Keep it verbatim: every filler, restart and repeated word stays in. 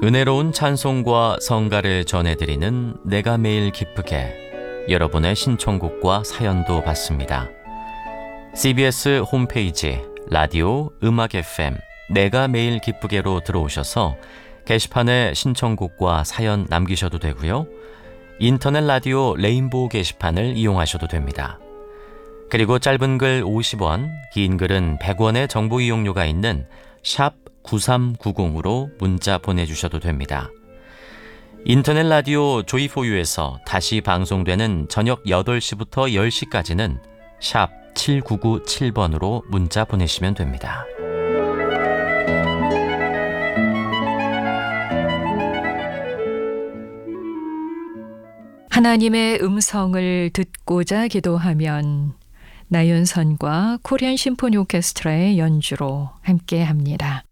은혜로운 찬송과 성가를 전해드리는 내가 매일 기쁘게, 여러분의 신청곡과 사연도 받습니다. 씨비에스 홈페이지 라디오 음악 에프엠 내가 매일 기쁘게로 들어오셔서 게시판에 신청곡과 사연 남기셔도 되고요. 인터넷 라디오 레인보우 게시판을 이용하셔도 됩니다. 그리고 짧은 글 오십 원, 긴 글은 백 원의 정보 이용료가 있는 샵 구삼구공으로 문자 보내주셔도 됩니다. 인터넷 라디오 조이포유에서 다시 방송되는 저녁 여덟 시부터 열 시까지는 샵 칠구구칠 번으로 문자 보내시면 됩니다. 하나님의 음성을 듣고자 기도하면, 나윤선과 코리안 심포니 오케스트라의 연주로 함께합니다.